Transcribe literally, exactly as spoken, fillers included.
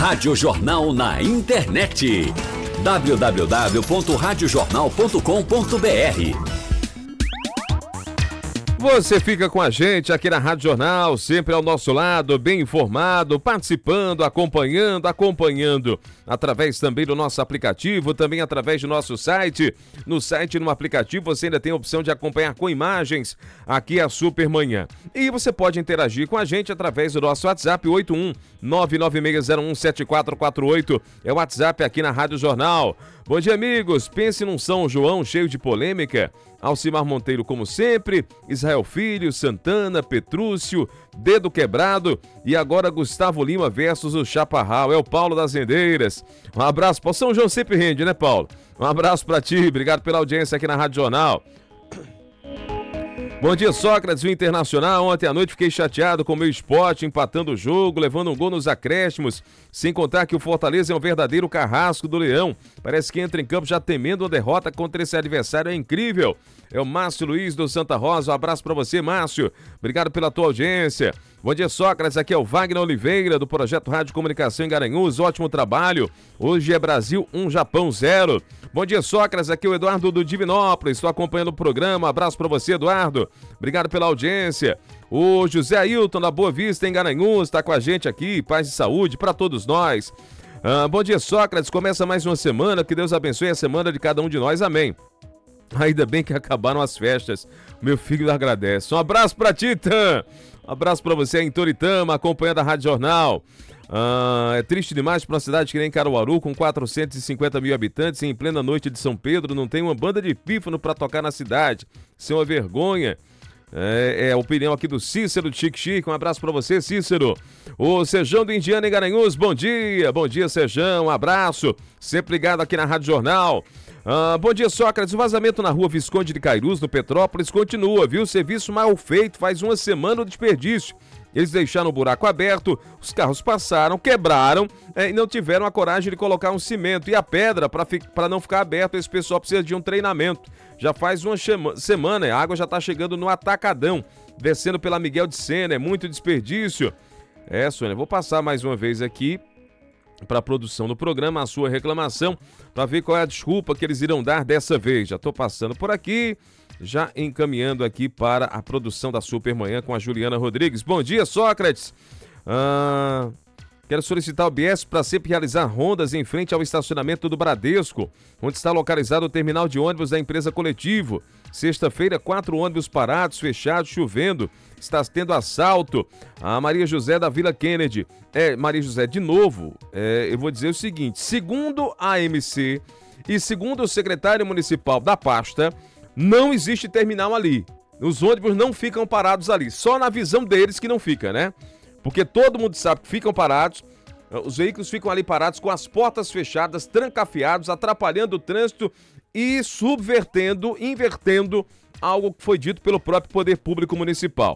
Rádio Jornal na internet. w w w ponto rádio jornal ponto com ponto b r. Você fica com a gente aqui na Rádio Jornal, sempre ao nosso lado, bem informado, participando, acompanhando, acompanhando, através também do nosso aplicativo, também através do nosso site. No site e no aplicativo você ainda tem a opção de acompanhar com imagens aqui a Supermanhã. E você pode interagir com a gente através do nosso WhatsApp oito um nove nove seis zero um sete quatro quatro oito, é o WhatsApp aqui na Rádio Jornal. Bom dia, amigos. Pense num São João cheio de polêmica. Alcimar Monteiro, como sempre, Israel Filho, Santana, Petrúcio, Dedo Quebrado e agora Gustavo Lima versus o Chaparral. É o Paulo das Rendeiras. Um abraço. Para São João sempre rende, né, Paulo? Um abraço para ti. Obrigado pela audiência aqui na Rádio Jornal. Bom dia, Sócrates, o Internacional. Ontem à noite fiquei chateado com o meu esporte, empatando o jogo, levando um gol nos acréscimos, sem contar que o Fortaleza é um verdadeiro carrasco do Leão. Parece que entra em campo já temendo a derrota contra esse adversário, é incrível. É o Márcio Luiz do Santa Rosa, um abraço pra você, Márcio. Obrigado pela tua audiência. Bom dia, Sócrates, aqui é o Wagner Oliveira, do Projeto Rádio Comunicação em Garanhuns, ótimo trabalho. Hoje é Brasil um, Japão zero. Bom dia, Sócrates, aqui é o Eduardo do Divinópolis, estou acompanhando o programa, um abraço pra você, Eduardo. Obrigado pela audiência. O José Ailton, da Boa Vista, em Garanhuns, está com a gente aqui, paz e saúde para todos nós. Ah, bom dia, Sócrates, começa mais uma semana, que Deus abençoe a semana de cada um de nós, amém. Ainda bem que acabaram as festas, meu filho agradece. Um abraço pra ti, Tan. Um abraço pra você em Toritama, acompanhando a Rádio Jornal. Ah, é triste demais para uma cidade que nem Caruaru, com quatrocentos e cinquenta mil habitantes, e em plena noite de São Pedro, não tem uma banda de pífano pra tocar na cidade. Isso é uma vergonha. É, é a opinião aqui do Cícero de Chique Chique. Um abraço pra você, Cícero. O Sejão do Indiana em Garanhuns, bom dia. Bom dia, Sejão, um abraço. Sempre ligado aqui na Rádio Jornal. Ah, bom dia, Sócrates. O vazamento na rua Visconde de Cairus, no Petrópolis, continua, viu? Serviço mal feito, faz uma semana o desperdício. Eles deixaram o buraco aberto, os carros passaram, quebraram é, e não tiveram a coragem de colocar um cimento. E a pedra, para não ficar aberto, esse pessoal precisa de um treinamento. Já faz uma chama, semana, a água já está chegando no Atacadão, descendo pela Miguel de Sena, é muito desperdício. É, Sônia, vou passar mais uma vez aqui para a produção do programa a sua reclamação, para ver qual é a desculpa que eles irão dar dessa vez. Já estou passando por aqui, já encaminhando aqui para a produção da Supermanhã com a Juliana Rodrigues. Bom dia, Sócrates. Ah, quero solicitar o B S para sempre realizar rondas em frente ao estacionamento do Bradesco, onde está localizado o terminal de ônibus da empresa Coletivo. Sexta-feira, quatro ônibus parados, fechados, chovendo. Está tendo assalto. A Maria José da Vila Kennedy. É, Maria José, de novo, é, eu vou dizer o seguinte. Segundo a A M C e segundo o secretário municipal da pasta, não existe terminal ali. Os ônibus não ficam parados ali. Só na visão deles que não fica, né? Porque todo mundo sabe que ficam parados. Os veículos ficam ali parados com as portas fechadas, trancafiados, atrapalhando o trânsito e subvertendo, invertendo algo que foi dito pelo próprio Poder Público Municipal.